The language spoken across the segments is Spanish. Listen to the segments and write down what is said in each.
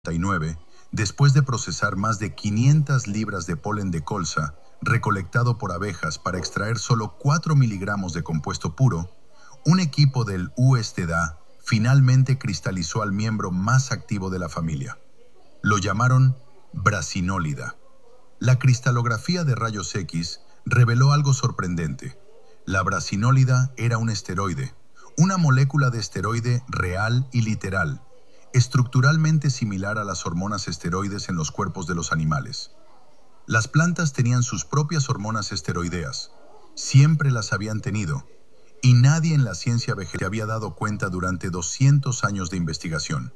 1939, después de procesar más de 500 libras de polen de colza recolectado por abejas para extraer solo 4 miligramos de compuesto puro, un equipo del USDA finalmente cristalizó al miembro más activo de la familia. Lo llamaron brasinólida. La cristalografía de rayos X reveló algo sorprendente. La brasinólida era un esteroide, una molécula de esteroide real y literal, estructuralmente similar a las hormonas esteroides en los cuerpos de los animales. Las plantas tenían sus propias hormonas esteroideas, siempre las habían tenido, y nadie en la ciencia vegetal había dado cuenta durante 200 años de investigación.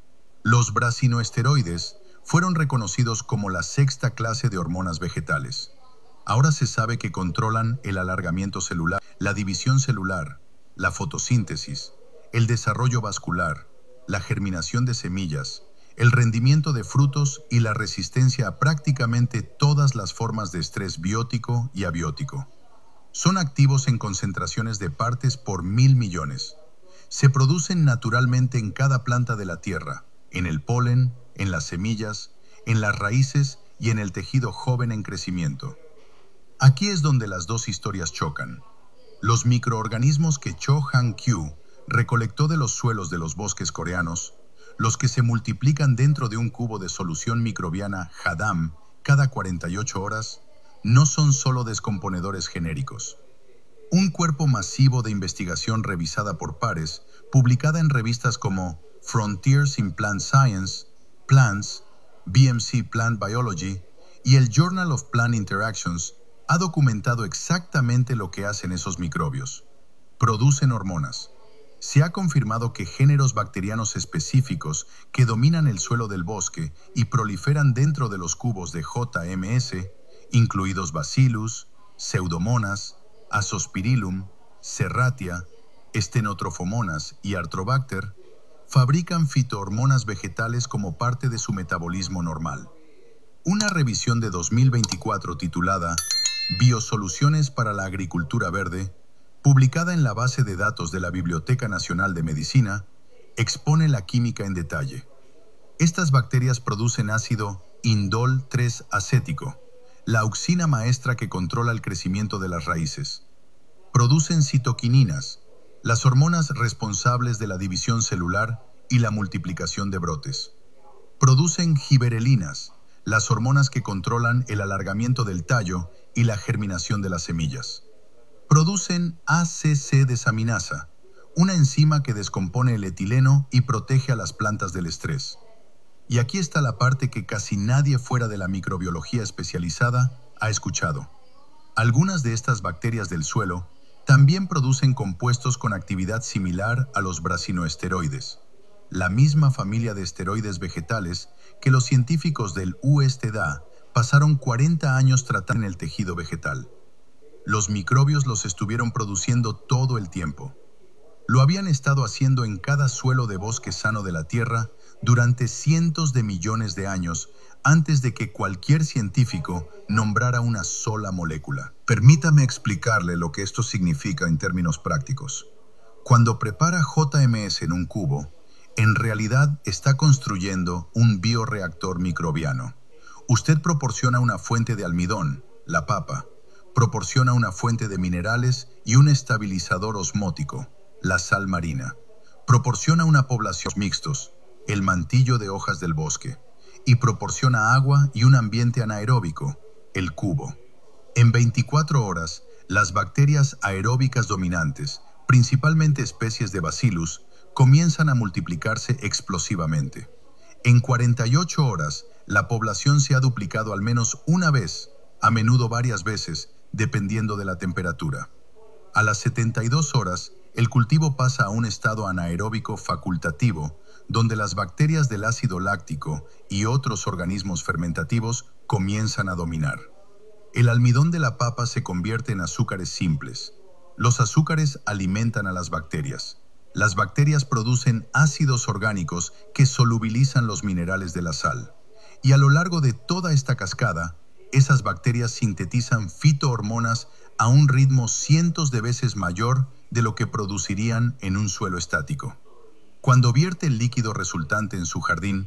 Los brasinoesteroides fueron reconocidos como la sexta clase de hormonas vegetales. Ahora se sabe que controlan el alargamiento celular, la división celular, la fotosíntesis, el desarrollo vascular, la germinación de semillas, el rendimiento de frutos y la resistencia a prácticamente todas las formas de estrés biótico y abiótico. Son activos en concentraciones de partes por 1.000 millones. Se producen naturalmente en cada planta de la tierra, en el polen, en las semillas, en las raíces y en el tejido joven en crecimiento. Aquí es donde las dos historias chocan. Los microorganismos que Cho Han-kyu recolectó de los suelos de los bosques coreanos, los que se multiplican dentro de un cubo de solución microbiana Hadam cada 48 horas, no son solo descomponedores genéricos. Un cuerpo masivo de investigación revisada por pares, publicada en revistas como Frontiers in Plant Science, Plants, BMC Plant Biology y el Journal of Plant Interactions, ha documentado exactamente lo que hacen esos microbios. Producen hormonas. Se ha confirmado que géneros bacterianos específicos que dominan el suelo del bosque y proliferan dentro de los cubos de JMS, incluidos Bacillus, Pseudomonas, Azospirillum, Serratia, Stenotrophomonas y Arthrobacter, fabrican fitohormonas vegetales como parte de su metabolismo normal. Una revisión de 2024 titulada Biosoluciones para la Agricultura Verde, publicada en la base de datos de la Biblioteca Nacional de Medicina, expone la química en detalle. Estas bacterias producen ácido indol 3-acético, la auxina maestra que controla el crecimiento de las raíces. Producen citoquininas, las hormonas responsables de la división celular y la multiplicación de brotes. Producen giberelinas, las hormonas que controlan el alargamiento del tallo y la germinación de las semillas. Producen ACC-desaminasa, una enzima que descompone el etileno y protege a las plantas del estrés. Y aquí está la parte que casi nadie fuera de la microbiología especializada ha escuchado. Algunas de estas bacterias del suelo también producen compuestos con actividad similar a los brasinoesteroides, la misma familia de esteroides vegetales que los científicos del USDA pasaron 40 años tratando en el tejido vegetal. Los microbios los estuvieron produciendo todo el tiempo. Lo habían estado haciendo en cada suelo de bosque sano de la Tierra durante cientos de millones de años antes de que cualquier científico nombrara una sola molécula. Permítame explicarle lo que esto significa en términos prácticos. Cuando prepara JMS en un cubo, en realidad está construyendo un bioreactor microbiano. Usted proporciona una fuente de almidón, la papa, proporciona una fuente de minerales y un estabilizador osmótico, la sal marina. Proporciona una población mixtos, el mantillo de hojas del bosque, y proporciona agua y un ambiente anaeróbico, el cubo. En 24 horas, las bacterias aeróbicas dominantes, principalmente especies de Bacillus, comienzan a multiplicarse explosivamente. En 48 horas, la población se ha duplicado al menos una vez, a menudo varias veces, dependiendo de la temperatura. A las 72 horas, el cultivo pasa a un estado anaeróbico facultativo, donde las bacterias del ácido láctico y otros organismos fermentativos comienzan a dominar. El almidón de la papa se convierte en azúcares simples. Los azúcares alimentan a las bacterias. Las bacterias producen ácidos orgánicos que solubilizan los minerales de la sal. Y a lo largo de toda esta cascada, esas bacterias sintetizan fitohormonas a un ritmo cientos de veces mayor de lo que producirían en un suelo estático. Cuando vierte el líquido resultante en su jardín,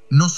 no